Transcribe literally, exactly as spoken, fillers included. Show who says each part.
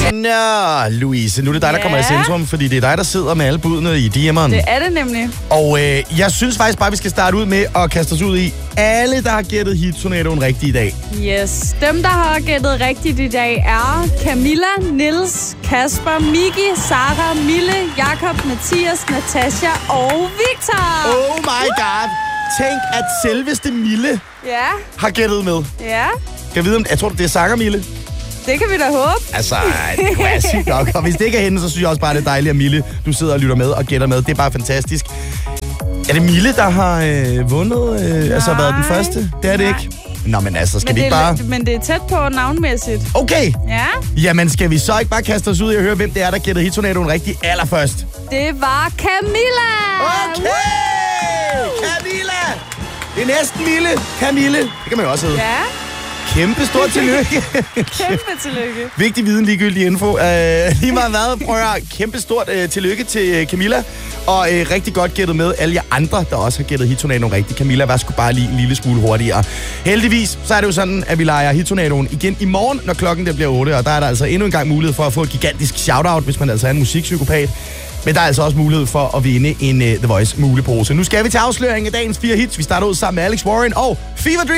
Speaker 1: Nå, Louise, nu er det dig, der
Speaker 2: Ja.
Speaker 1: kommer i centrum, fordi det er dig, der sidder med alle budene i diameren.
Speaker 2: Det er det nemlig.
Speaker 1: Og øh, jeg synes faktisk bare, vi skal starte ud med at kaste os ud i alle, der har gættet Hit-tornadoen rigtigt i dag.
Speaker 2: Yes. Dem, der har gættet rigtigt i dag, er Camilla, Nils, Kasper, Miki, Sara, Mille, Jakob, Mathias, Natasha og Victor.
Speaker 1: Oh my god! Tænk, at selveste Mille
Speaker 2: Ja,
Speaker 1: har gættet med.
Speaker 2: ja.
Speaker 1: Kan jeg vide, om jeg tror, det er Sanger Mille?
Speaker 2: Det kan vi da håbe.
Speaker 1: Altså, det kunne være sygt nok. Og hvis det ikke er hende, så synes jeg også bare, det er dejligt, at Mille, du sidder og lytter med og gætter med. Det er bare fantastisk. Er det Mille, der har øh, vundet? Øh, altså været den første? Det er det
Speaker 2: Nej.
Speaker 1: ikke. Nå, men altså, skal
Speaker 2: Men
Speaker 1: vi
Speaker 2: det,
Speaker 1: ikke
Speaker 2: er,
Speaker 1: bare...
Speaker 2: men det er tæt på navnmæssigt.
Speaker 1: Okay!
Speaker 2: Ja,
Speaker 1: Jamen, skal vi så ikke bare kaste os ud i at høre, hvem det er, der gættede Hit-tornadoen rigtigt allerførst?
Speaker 2: det var Camilla.
Speaker 1: Okay! Camilla! Det er næsten Mille. Camille. Det kan man jo også hedde.
Speaker 2: Ja,
Speaker 1: Kæmpe stort tillykke.
Speaker 2: kæmpe tillykke.
Speaker 1: Vigtig viden, ligegyldig info. Uh, lige meget hvad, prøv at høre. Kæmpe stort uh, tillykke til uh, Camilla. Og uh, rigtig godt gættet med alle jer andre, der også har gættet Hit-tornadoen rigtigt. Camilla, vær sgu bare lige en lille smule hurtigere. Heldigvis, så er det jo sådan, at vi leger Hit-tornadoen igen i morgen, når klokken der bliver otte. Og der er der altså endnu en gang mulighed for at få et gigantisk shout-out, hvis man altså er en musikpsykopat. Men der er altså også mulighed for at vinde en uh, The Voice mulepose. Nu skal vi til afsløring af dagens fire hits. Vi starter ud sammen med Alex Warren og Fever Dream.